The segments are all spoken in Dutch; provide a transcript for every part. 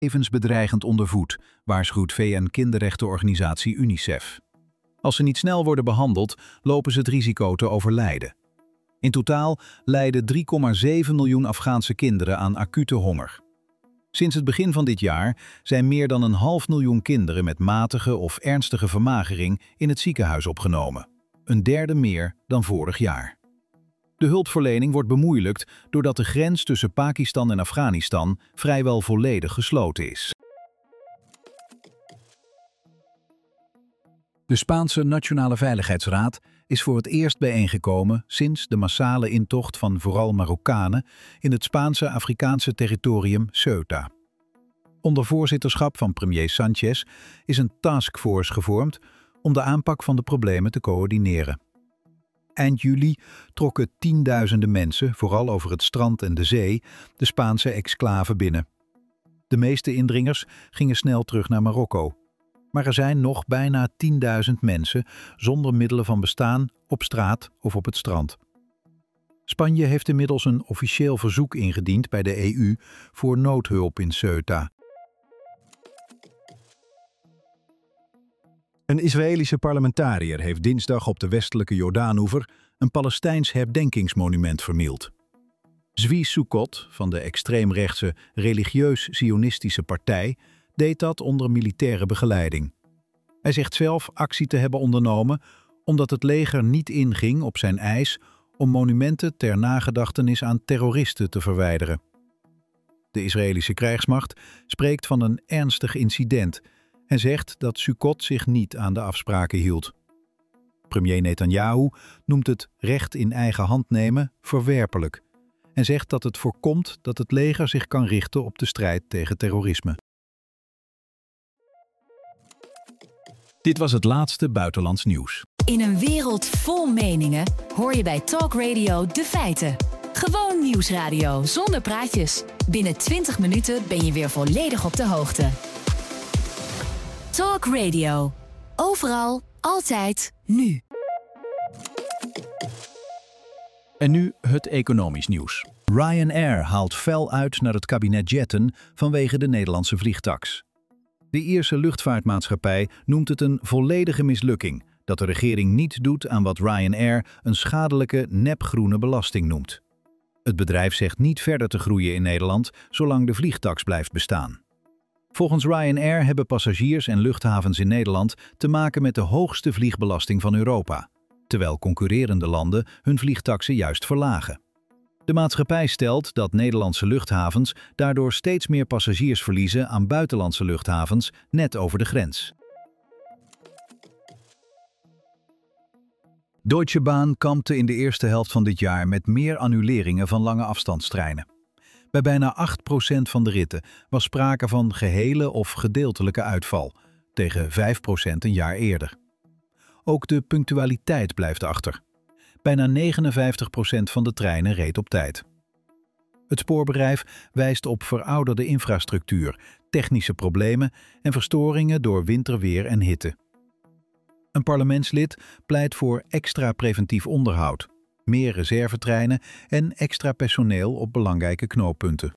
levensbedreigend onder voet, waarschuwt VN-kinderrechtenorganisatie UNICEF. Als ze niet snel worden behandeld, lopen ze het risico te overlijden. In totaal lijden 3,7 miljoen Afghaanse kinderen aan acute honger. Sinds het begin van dit jaar zijn meer dan 500.000 kinderen met matige of ernstige vermagering in het ziekenhuis opgenomen. Een derde meer dan vorig jaar. De hulpverlening wordt bemoeilijkt doordat de grens tussen Pakistan en Afghanistan vrijwel volledig gesloten is. De Spaanse Nationale Veiligheidsraad is voor het eerst bijeengekomen sinds de massale intocht van vooral Marokkanen in het Spaanse Afrikaanse territorium Ceuta. Onder voorzitterschap van premier Sánchez is een taskforce gevormd om de aanpak van de problemen te coördineren. Eind juli trokken tienduizenden mensen, vooral over het strand en de zee, de Spaanse exclave binnen. De meeste indringers gingen snel terug naar Marokko. Maar er zijn nog bijna 10.000 mensen zonder middelen van bestaan op straat of op het strand. Spanje heeft inmiddels een officieel verzoek ingediend bij de EU voor noodhulp in Ceuta. Een Israëlische parlementariër heeft dinsdag op de westelijke Jordaanoever een Palestijns herdenkingsmonument vernield. Zvi Sukkot van de extreemrechtse religieus-zionistische partij deed dat onder militaire begeleiding. Hij zegt zelf actie te hebben ondernomen omdat het leger niet inging op zijn eis om monumenten ter nagedachtenis aan terroristen te verwijderen. De Israëlische krijgsmacht spreekt van een ernstig incident en zegt dat Sukkot zich niet aan de afspraken hield. Premier Netanyahu noemt het recht in eigen hand nemen verwerpelijk en zegt dat het voorkomt dat het leger zich kan richten op de strijd tegen terrorisme. Dit was het laatste buitenlands nieuws. In een wereld vol meningen hoor je bij Talk Radio de feiten. Gewoon nieuwsradio zonder praatjes. Binnen 20 minuten ben je weer volledig op de hoogte. Talk Radio. Overal, altijd, nu. En nu het economisch nieuws. Ryanair haalt fel uit naar het kabinet jetten vanwege de Nederlandse vliegtaks. De Ierse luchtvaartmaatschappij noemt het een volledige mislukking dat de regering niet doet aan wat Ryanair een schadelijke nepgroene belasting noemt. Het bedrijf zegt niet verder te groeien in Nederland zolang de vliegtaks blijft bestaan. Volgens Ryanair hebben passagiers en luchthavens in Nederland te maken met de hoogste vliegbelasting van Europa, terwijl concurrerende landen hun vliegtaksen juist verlagen. De maatschappij stelt dat Nederlandse luchthavens daardoor steeds meer passagiers verliezen aan buitenlandse luchthavens net over de grens. Deutsche Bahn kampte in de eerste helft van dit jaar met meer annuleringen van lange afstandstreinen. Bij bijna 8% van de ritten was sprake van gehele of gedeeltelijke uitval, tegen 5% een jaar eerder. Ook de punctualiteit blijft achter. Bijna 59% van de treinen reed op tijd. Het spoorbedrijf wijst op verouderde infrastructuur, technische problemen en verstoringen door winterweer en hitte. Een parlementslid pleit voor extra preventief onderhoud, meer reservetreinen en extra personeel op belangrijke knooppunten.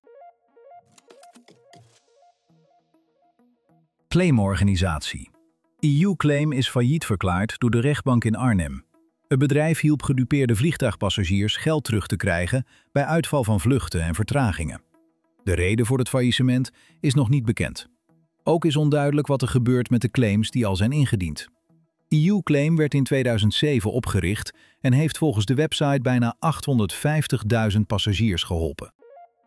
Claimorganisatie. EU-claim is failliet verklaard door de rechtbank in Arnhem. Het bedrijf hielp gedupeerde vliegtuigpassagiers geld terug te krijgen bij uitval van vluchten en vertragingen. De reden voor het faillissement is nog niet bekend. Ook is onduidelijk wat er gebeurt met de claims die al zijn ingediend. EU-claim werd in 2007 opgericht en heeft volgens de website bijna 850.000 passagiers geholpen.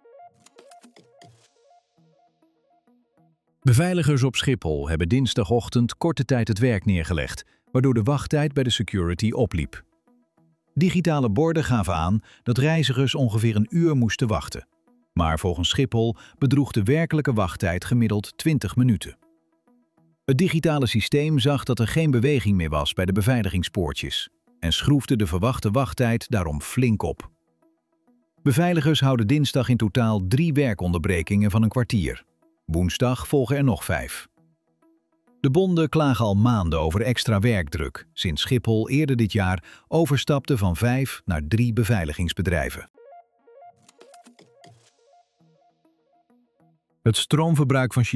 Beveiligers op Schiphol hebben dinsdagochtend korte tijd het werk neergelegd, waardoor de wachttijd bij de security opliep. Digitale borden gaven aan dat reizigers ongeveer een uur moesten wachten. Maar volgens Schiphol bedroeg de werkelijke wachttijd gemiddeld 20 minuten. Het digitale systeem zag dat er geen beweging meer was bij de beveiligingspoortjes en schroefde de verwachte wachttijd daarom flink op. Beveiligers houden dinsdag in totaal 3 werkonderbrekingen van een kwartier. Woensdag volgen er nog 5. De bonden klagen al maanden over extra werkdruk, sinds Schiphol eerder dit jaar overstapte van 5 naar 3 beveiligingsbedrijven. Het stroomverbruik van